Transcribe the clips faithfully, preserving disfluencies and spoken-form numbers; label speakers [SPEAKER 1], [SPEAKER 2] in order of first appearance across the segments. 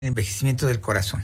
[SPEAKER 1] envejecimiento del corazón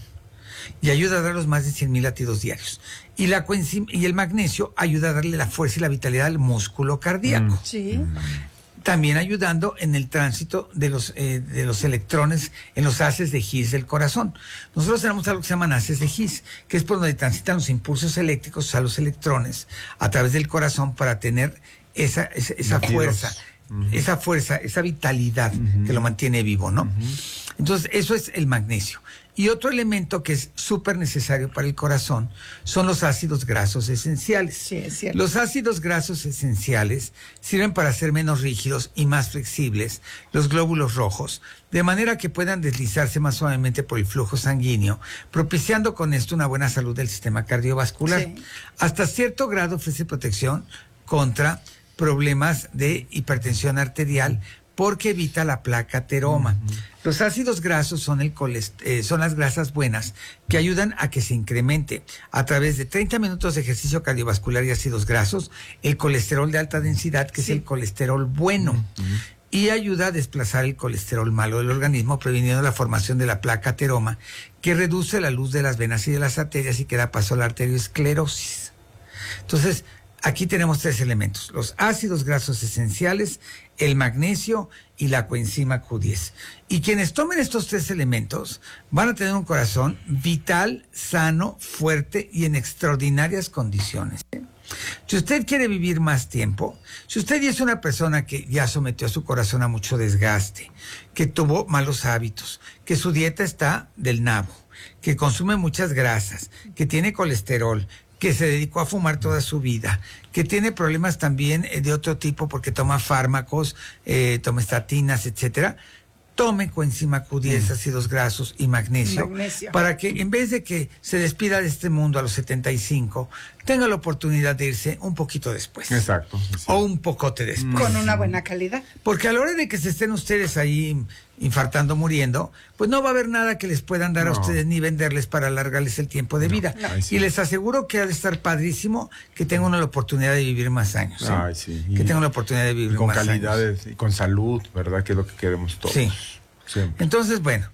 [SPEAKER 1] y ayuda a dar los más de cien mil latidos diarios. Y la coenzima, y el magnesio ayuda a darle la fuerza y la vitalidad al músculo cardíaco.
[SPEAKER 2] Mm. Sí.
[SPEAKER 1] También ayudando en el tránsito de los, eh, de los electrones en los haces de His del corazón. Nosotros tenemos algo que se llaman haces de His, que es por donde transitan los impulsos eléctricos a los electrones a través del corazón para tener esa, esa, esa fuerza, uh-huh. esa fuerza, esa vitalidad uh-huh. que lo mantiene vivo, ¿no? Uh-huh. Entonces, eso es el magnesio. Y otro elemento que es súper necesario para el corazón son los ácidos grasos esenciales.
[SPEAKER 2] Sí, es cierto.
[SPEAKER 1] Los ácidos grasos esenciales sirven para hacer menos rígidos y más flexibles los glóbulos rojos, de manera que puedan deslizarse más suavemente por el flujo sanguíneo, propiciando con esto una buena salud del sistema cardiovascular. Sí. Hasta cierto grado ofrece protección contra problemas de hipertensión arterial, porque evita la placa ateroma. Uh-huh. Los ácidos grasos son, el colest- eh, son las grasas buenas que ayudan a que se incremente a través de treinta minutos de ejercicio cardiovascular y ácidos grasos el colesterol de alta densidad, que sí. es el colesterol bueno, uh-huh. y ayuda a desplazar el colesterol malo del organismo, previniendo la formación de la placa ateroma, que reduce la luz de las venas y de las arterias y que da paso a la arteriosclerosis. Entonces, aquí tenemos tres elementos: los ácidos grasos esenciales, el magnesio y la coenzima Q diez. Y quienes tomen estos tres elementos van a tener un corazón vital, sano, fuerte y en extraordinarias condiciones. Si usted quiere vivir más tiempo, si usted ya es una persona que ya sometió a su corazón a mucho desgaste, que tuvo malos hábitos, que su dieta está del nabo, que consume muchas grasas, que tiene colesterol, que se dedicó a fumar toda su vida, que tiene problemas también de otro tipo porque toma fármacos, eh, toma estatinas, etcétera, tome coenzima Q diez, mm. ácidos grasos y magnesio, magnesio, para que en vez de que se despida de este mundo a los setenta y cinco, tenga la oportunidad de irse un poquito después.
[SPEAKER 3] Exacto. Sí.
[SPEAKER 1] O un pocote después.
[SPEAKER 2] Con una buena calidad.
[SPEAKER 1] Porque a la hora de que se estén ustedes ahí infartando, muriendo, pues no va a haber nada que les puedan dar no. a ustedes ni venderles para alargarles el tiempo de no. vida. Ay, sí. Y les aseguro que ha de estar padrísimo que tengan una oportunidad de vivir más años. ¿eh?
[SPEAKER 3] Ay, sí.
[SPEAKER 1] Que tengan la oportunidad de vivir
[SPEAKER 3] con
[SPEAKER 1] más años. Con
[SPEAKER 3] calidad y con salud, ¿verdad? Que es lo que queremos todos.
[SPEAKER 1] Sí.
[SPEAKER 3] Siempre.
[SPEAKER 1] Entonces, bueno,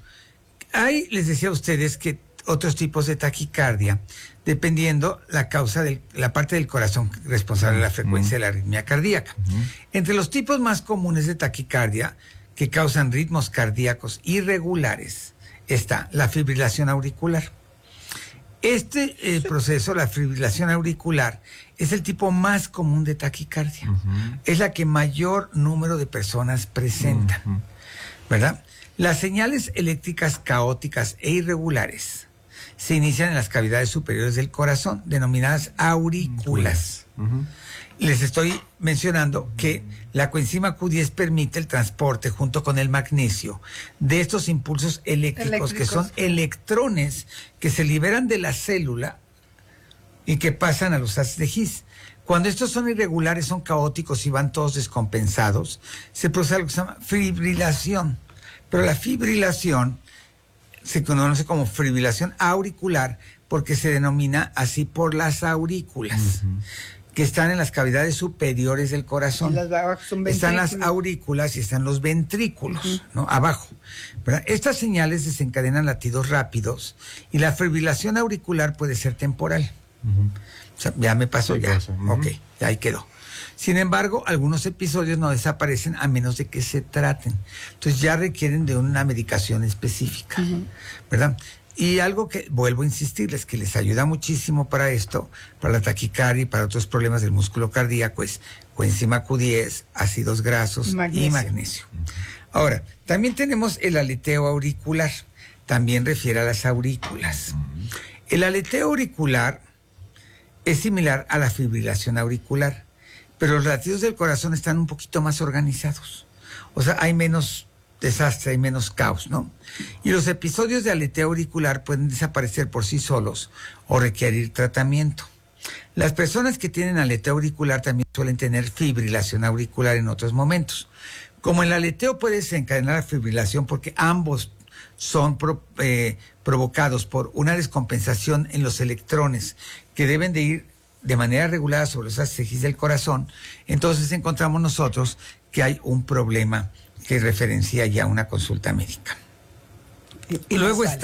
[SPEAKER 1] ahí les decía a ustedes que otros tipos de taquicardia, dependiendo la causa de la parte del corazón responsable de la frecuencia uh-huh. de la arritmia cardíaca. Uh-huh. Entre los tipos más comunes de taquicardia que causan ritmos cardíacos irregulares está la fibrilación auricular. Este eh, proceso, la fibrilación auricular, es el tipo más común de taquicardia. Uh-huh. Es la que mayor número de personas presentan, uh-huh. ¿verdad? Las señales eléctricas caóticas e irregulares se inician en las cavidades superiores del corazón, denominadas aurículas. Uh-huh. Les estoy mencionando que la coenzima Q diez permite el transporte, junto con el magnesio, de estos impulsos eléctricos, eléctricos. que son electrones que se liberan de la célula y que pasan a los haces de His. Cuando estos son irregulares, son caóticos y van todos descompensados, se produce algo que se llama fibrilación. Pero la fibrilación se conoce como fibrilación auricular porque se denomina así por las aurículas, uh-huh. que están en las cavidades superiores del corazón.
[SPEAKER 2] Las de abajo son
[SPEAKER 1] están las aurículas y están los ventrículos, uh-huh. ¿no? Abajo. ¿Verdad? Estas señales desencadenan latidos rápidos y la fibrilación auricular puede ser temporal. Uh-huh. O sea, ya me pasó, sí, ya. Pasa. Uh-huh. Ok, ya ahí quedó. Sin embargo, algunos episodios no desaparecen a menos de que se traten. Entonces ya requieren de una medicación específica, uh-huh. ¿verdad? Y algo que, vuelvo a insistirles, que les ayuda muchísimo para esto, para la taquicardia y para otros problemas del músculo cardíaco, es coenzima Q diez, ácidos grasos magnesio. y magnesio. Uh-huh. Ahora, también tenemos el aleteo auricular. También refiere a las aurículas. Uh-huh. El aleteo auricular es similar a la fibrilación auricular, pero los latidos del corazón están un poquito más organizados. O sea, hay menos desastre, hay menos caos, ¿no? Y los episodios de aleteo auricular pueden desaparecer por sí solos o requerir tratamiento. Las personas que tienen aleteo auricular también suelen tener fibrilación auricular en otros momentos. Como el aleteo puede desencadenar la fibrilación porque ambos son pro, eh, provocados por una descompensación en los electrones que deben de ir de manera regulada sobre los haces del corazón, entonces encontramos nosotros que hay un problema que referencia ya una consulta médica. Y, y luego está